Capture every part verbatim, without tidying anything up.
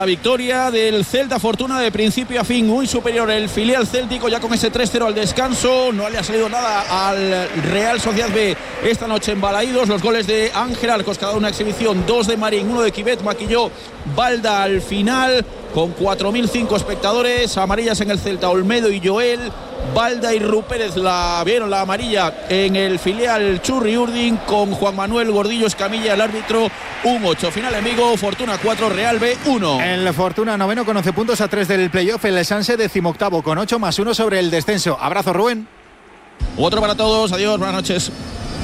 La victoria del Celta Fortuna de principio a fin, muy superior el filial céltico, ya con ese tres cero al descanso. No le ha salido nada al Real Sociedad B esta noche en Balaídos. Los goles de Ángel Arcos, cada una exhibición, dos de Marín, uno de Quivet, maquilló Balda al final, con cuatro mil cinco espectadores. Amarillas en el Celta, Olmedo y Joel. Balda y Rupérez la vieron la amarilla en el filial Churri Urdin, con Juan Manuel Gordillo Escamilla el árbitro. Un ocho. Final en Vigo, Fortuna cuatro, Real B uno. El Fortuna noveno con once puntos a tres del playoff. El Sanse decimoctavo con ocho más uno sobre el descenso. Abrazo, Rubén. Otro para todos. Adiós, buenas noches.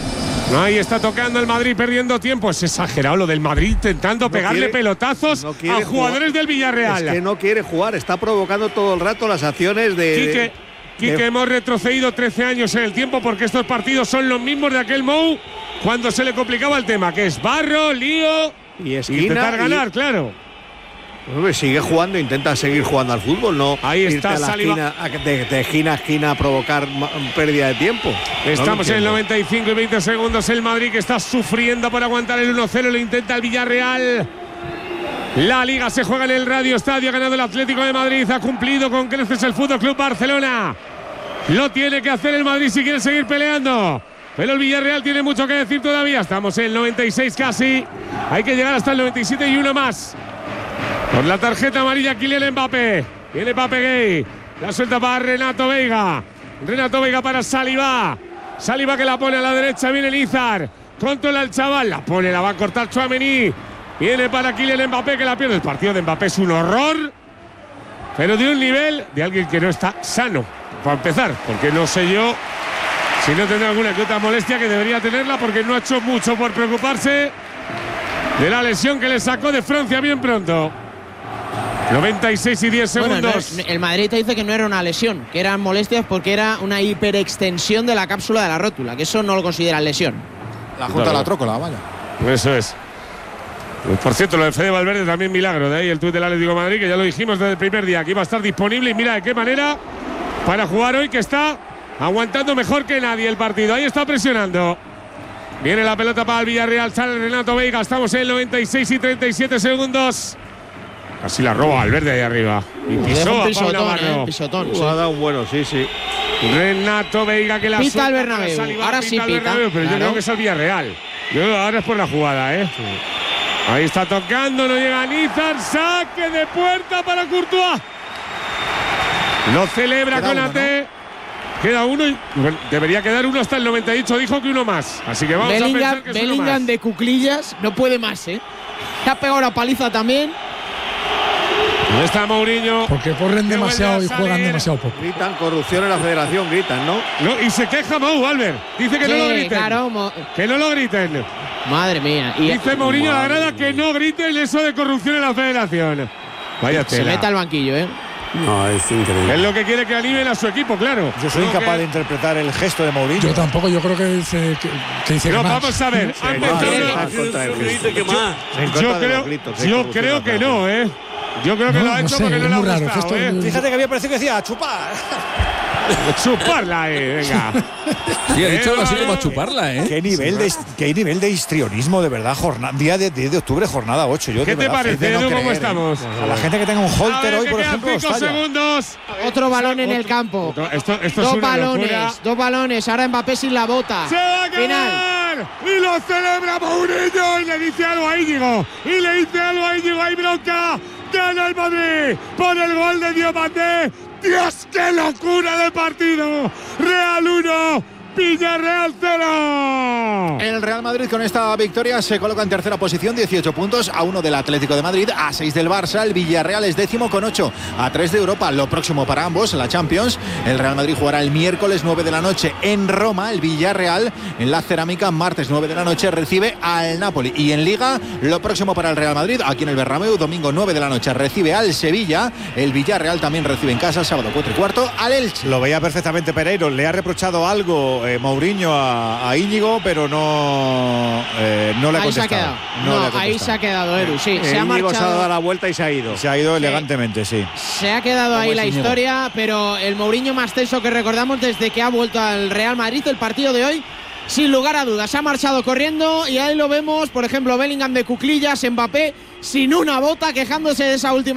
Ahí está tocando el Madrid perdiendo tiempo. Es exagerado lo del Madrid intentando no pegarle quiere, pelotazos no a jugadores jugar. del Villarreal. Es que no quiere jugar, está provocando todo el rato las acciones de… Quique, Quique, de... hemos retrocedido trece años en el tiempo, porque estos partidos son los mismos de aquel Mou cuando se le complicaba el tema, que es barro, lío y esquina, intentar ganar, y... claro. Hombre, sigue jugando, intenta seguir jugando al fútbol, no ahí está irte a la esquina, de, de esquina a esquina a provocar pérdida de tiempo. Estamos no en el noventa y cinco y veinte segundos. El Madrid, que está sufriendo por aguantar el uno cero, lo intenta el Villarreal. La Liga se juega en el Radio Estadio, ha ganado el Atlético de Madrid, ha cumplido con creces el Fútbol Club Barcelona. Lo tiene que hacer el Madrid si quiere seguir peleando, pero el Villarreal tiene mucho que decir todavía. Estamos en el noventa y seis casi, hay que llegar hasta el noventa y siete y uno más. Por la tarjeta amarilla, Kylian Mbappé. Viene Mbappé Gay. La suelta para Renato Veiga. Renato Veiga para Saliba. Saliba que la pone a la derecha. Viene Lizar. Controla el chaval. La pone, la va a cortar Tchouaméni. Viene para Kylian Mbappé, que la pierde. El partido de Mbappé es un horror, pero de un nivel de alguien que no está sano, para empezar. Porque no sé yo si no tendrá alguna que otra molestia, que debería tenerla, porque no ha hecho mucho por preocuparse de la lesión que le sacó de Francia bien pronto. noventa y seis y diez segundos. Bueno, no, el Madrid te dice que no era una lesión, que eran molestias porque era una hiperextensión de la cápsula de la rótula, que eso no lo consideran lesión. La junta claro. La trócola, vaya. Eso es. Pues por cierto, lo de Fede Valverde también milagro. De ahí el tuit del Atlético de Madrid, que ya lo dijimos desde el primer día, que iba a estar disponible. Y mira de qué manera para jugar hoy, que está aguantando mejor que nadie el partido. Ahí está presionando. Viene la pelota para el Villarreal, sale Renato Veiga. Estamos en el noventa y seis y treinta y siete segundos. Casi la roba Valverde ahí arriba. Y pisó a Pablo Navarro. Eh, pisotón, sí. Ha dado un bueno, sí, sí. Renato Veiga que la pita al Bernabéu. Saliva, ahora pita sí al pita. Bernabéu, pero claro. yo creo que es el Villarreal. Yo ahora es por la jugada, ¿eh? Sí. Ahí está tocando, no llega Nizar. Saque de puerta para Courtois. Lo celebra con A T. ¿No? Queda uno y bueno, debería quedar uno hasta el noventa y ocho. Dijo que uno más. Así que vamos Bellingham, a pensar que es Bellingham uno más. de cuclillas no puede más, ¿eh? Se ha pegado la paliza también. ¿Dónde está Mourinho? Porque corren demasiado y juegan demasiado poco. Gritan corrupción en la federación, gritan, ¿no? No, y se queja Mou, Albert. Dice que sí, no lo griten. Claro, que no lo griten. Madre mía. Y dice Mourinho a la grada que no griten eso de corrupción en la federación. Vaya tela. Se mete al banquillo, ¿eh? No, es increíble. Es lo que quiere que animen a su equipo, claro. Yo soy no incapaz que... de interpretar el gesto de Mourinho. Yo tampoco, yo creo que dice que, que dice no, que vamos más. a ver. Sí, yo creo, yo creo que no, ¿eh? Yo creo que no, lo ha no hecho sé, porque no le ha raro, gustado, ¿eh? Fíjate que había parecido que decía a chupar. Chuparla, eh, venga. Sí, ha dicho algo así como a chuparla, ¿eh? ¿Qué nivel, de, qué nivel de histrionismo, de verdad. Jornada, día de, diez de octubre, jornada ocho. Yo, ¿Qué te verdad, parece, no Edu, cómo creer, estamos? ¿eh? A la gente que tenga un holter hoy, por ejemplo, cinco segundos. Otro balón en el campo. Otro, esto, esto dos es una balones, locura. dos balones. Ahora Mbappé sin la bota. ¡Se va a Final. quedar! Y lo celebra Mourinho y le dice algo a Íñigo. Y le dice algo a Íñigo. ¡Hay bronca! ¡Gana el Madrid! ¡Por el gol de Diomandé! ¡Dios, qué locura de partido! Real uno, Villarreal cero. El Real Madrid con esta victoria se coloca en tercera posición, dieciocho puntos, a uno del Atlético de Madrid, a seis del Barça. El Villarreal es décimo con ocho, a tres de Europa. Lo próximo para ambos, la Champions. El Real Madrid jugará el miércoles nueve de la noche en Roma. El Villarreal en la Cerámica, martes nueve de la noche, recibe al Napoli. Y en Liga, lo próximo para el Real Madrid, aquí en el Bernabéu, domingo nueve de la noche, recibe al Sevilla. El Villarreal también recibe en casa, sábado cuatro y cuarto, al Elche. Lo veía perfectamente Pereiro. Le ha reprochado algo eh, Mourinho a, a Íñigo, pero no, eh, no le ha ahí contestado. Se ha quedado. No, no le ha ahí se ha quedado Edu, sí. Eh, se ha Íñigo marchado. se ha dado la vuelta y se ha ido. Se ha ido sí. elegantemente, sí. Se ha quedado ahí la Íñigo? historia, pero el Mourinho más tenso que recordamos desde que ha vuelto al Real Madrid. El partido de hoy sin lugar a dudas. Se ha marchado corriendo y ahí lo vemos, por ejemplo, Bellingham de cuclillas, Mbappé sin una bota, quejándose de esa última